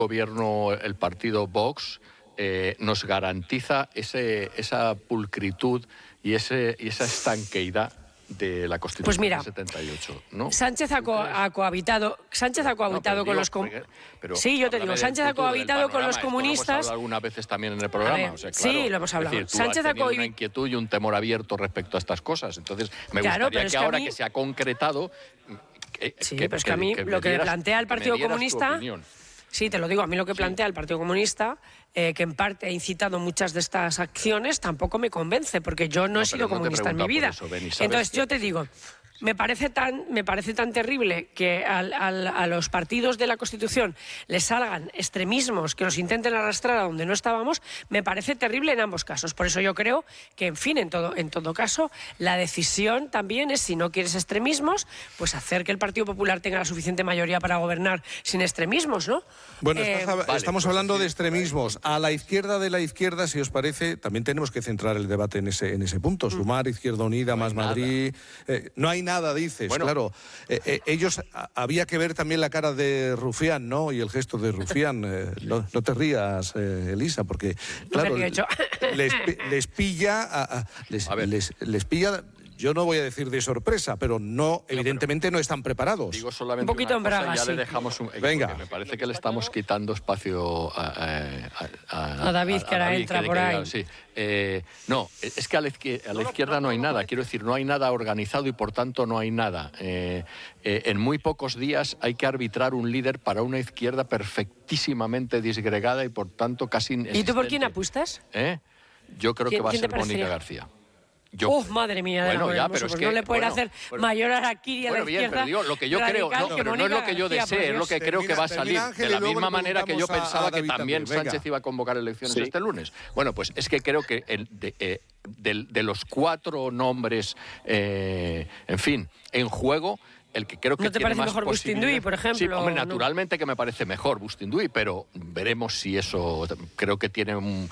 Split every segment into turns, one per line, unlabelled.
gobierno, el partido Vox, nos garantiza esa pulcritud y esa estanqueidad de la Constitución
pues mira,
del 78, ¿no?
Sánchez ha cohabitado con los comunistas. Sí, yo te digo, Sánchez ha cohabitado con los comunistas.
Lo hemos hablado algunas veces también en el programa.
Ver,
o sea,
sí,
claro,
lo hemos hablado.
Es decir,
Sánchez
tú has tenido una inquietud y un temor abierto respecto a estas cosas. Entonces, me gustaría que ahora que se ha concretado...
Sí, pero es que a mí lo que plantea el Partido Comunista... Sí, te lo digo, a mí lo que plantea el Partido Comunista, que en parte ha incitado muchas de estas acciones, tampoco me convence, porque yo no he sido comunista en mi vida. Entonces, yo te digo, me parece tan terrible que a los partidos de la Constitución les salgan extremismos que nos intenten arrastrar a donde no estábamos. Me parece terrible en ambos casos. Por eso yo creo que, en fin, en todo caso, la decisión también es, si no quieres extremismos, pues hacer que el Partido Popular tenga la suficiente mayoría para gobernar sin extremismos, ¿no?
Bueno, estamos hablando de extremismos. A la izquierda de la izquierda, si os parece, también tenemos que centrar el debate en ese punto. Sumar, Izquierda Unida, Más Madrid... no hay nada, dices, bueno, claro. Ellos, había que ver también la cara de Rufián, ¿no? Y el gesto de Rufián. No te rías, Elisa, porque, claro, les pilla... Les pilla... Yo no voy a decir de sorpresa, pero no, evidentemente no están preparados.
Digo solamente
un poquito en braga,
ya
sí.
le dejamos
Venga.
Me parece que le estamos quitando espacio
a David, que ahora entra por ahí.
Sí. No, es que a la izquierda no hay nada. Quiero decir, no hay nada organizado y por tanto no hay nada. En muy pocos días hay que arbitrar un líder para una izquierda perfectísimamente disgregada y por tanto casi inexistente.
¿Y tú por quién apuestas?
Yo creo que va a ser Mónica García.
Madre mía,
bueno, ya, pero es que
no le pueden hacer mayor harakiri a la izquierda.
Pero digo, lo que yo creo, pero no es lo que yo desee, es lo que creo que va a salir. De la misma manera que yo pensaba que también Sánchez iba a convocar elecciones este lunes. Bueno, pues es que creo que de los 4 nombres, en fin, en juego, el que creo que
¿No te parece mejor Bustinduy, por ejemplo?
Sí, hombre, naturalmente que me parece mejor Bustinduy, pero veremos si eso... Creo que tiene un...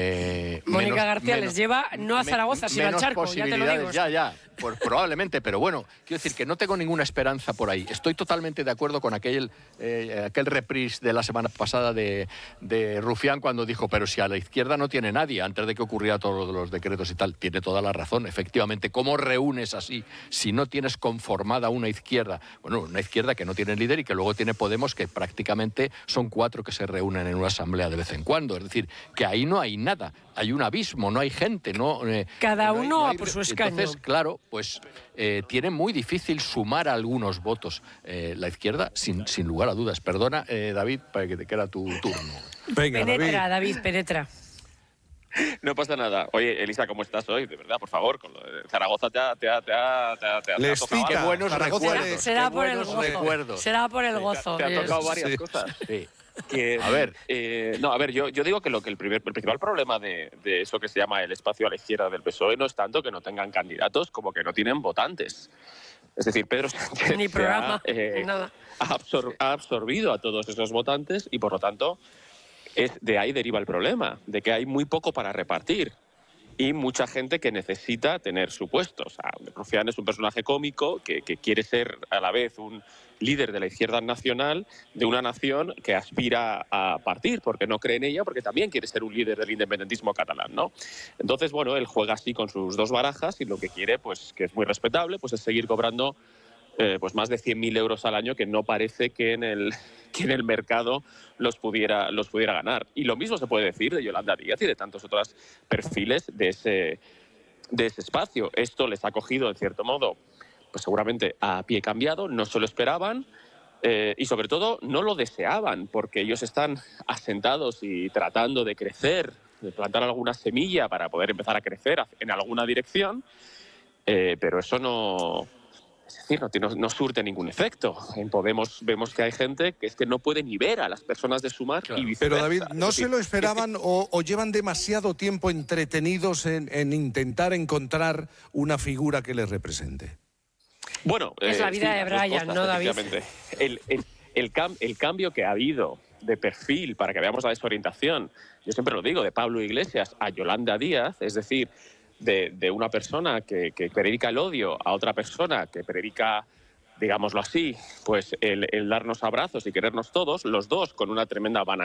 Mónica García les lleva no a Zaragoza, sino al charco, ya te lo digo.
Ya, pues probablemente, pero bueno, quiero decir que no tengo ninguna esperanza por ahí. Estoy totalmente de acuerdo con aquel reprise de la semana pasada de Rufián cuando dijo, pero si a la izquierda no tiene nadie, antes de que ocurriera todos los decretos y tal. Tiene toda la razón, efectivamente. ¿Cómo reúnes así si no tienes conformada una izquierda? Bueno, una izquierda que no tiene líder y que luego tiene Podemos, que prácticamente son 4 que se reúnen en una asamblea de vez en cuando. Es decir, que ahí no hay nada. Hay un abismo, no hay gente.
Cada uno por su escaño.
Entonces, claro, pues tiene muy difícil sumar algunos votos la izquierda, sin lugar a dudas. Perdona, David, para que te quede tu turno.
Venga,
David, penetra.
No pasa nada. Oye, Elisa, ¿cómo estás hoy? De verdad, por favor, con lo de Zaragoza te ha
les
tocado.
Qué buenos recuerdos.
Será por el gozo. Será por el gozo.
Te ha tocado varias cosas.
Sí.
A ver, yo digo que el principal problema de eso que se llama el espacio a la izquierda del PSOE no es tanto que no tengan candidatos como que no tienen votantes. Es decir, Pedro Sánchez
ni programa, nada.
Ha absorbido a todos esos votantes y, por lo tanto, de ahí deriva el problema, de que hay muy poco para repartir y mucha gente que necesita tener su puesto. O sea, Rufián es un personaje cómico que quiere ser a la vez un líder de la izquierda nacional de una nación que aspira a partir, porque no cree en ella, porque también quiere ser un líder del independentismo catalán, ¿no? Entonces, bueno, él juega así con sus 2 barajas y lo que quiere, pues que es muy respetable, pues es seguir cobrando pues más de 100.000 euros al año, que no parece que en el mercado los pudiera ganar. Y lo mismo se puede decir de Yolanda Díaz y de tantos otros perfiles de ese espacio. Esto les ha cogido, en cierto modo, pues seguramente a pie cambiado, no se lo esperaban y sobre todo no lo deseaban, porque ellos están asentados y tratando de crecer, de plantar alguna semilla para poder empezar a crecer en alguna dirección, pero eso no... Es decir, no surte ningún efecto. En Podemos vemos que hay gente que es que no puede ni ver a las personas de Sumar y viceversa.
Pero, David, ¿no se lo esperaban o llevan demasiado tiempo entretenidos en intentar encontrar una figura que les represente?
Bueno,
es la vida de Brian, ¿no, David?
El cambio que ha habido de perfil, para que veamos la desorientación, yo siempre lo digo, de Pablo Iglesias a Yolanda Díaz, es decir, de una persona que predica el odio a otra persona que predica, digámoslo así, pues el darnos abrazos y querernos todos, los dos con una tremenda banalidad.